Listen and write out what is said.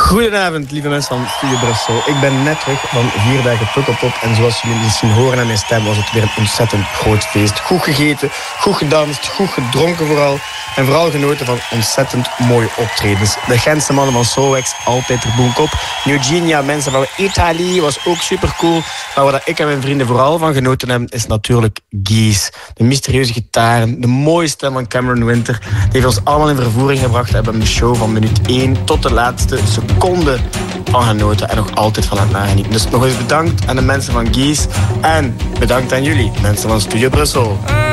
Goedenavond, lieve mensen van Studio Brussel. Ik ben net terug van 4 dagen Pukkelpop. En zoals jullie misschien horen aan mijn stem, was het weer een ontzettend groot feest. Goed gegeten, goed gedanst, goed gedronken vooral. En vooral genoten van ontzettend mooie optredens. De Gentse mannen van Soulwax, altijd er boenkop. Eugenia, mensen van Italië, was ook super cool. Maar waar ik en mijn vrienden vooral van genoten hebben, is natuurlijk Gees. De mysterieuze gitaren, de mooie stem van Cameron Winter. Die heeft ons allemaal in vervoering gebracht. We hebben de show van minuut 1 tot de laatste seconde van genoten. En nog altijd van het nagenieten. Dus nog eens bedankt aan de mensen van Gees. En bedankt aan jullie, mensen van Studio Brussel.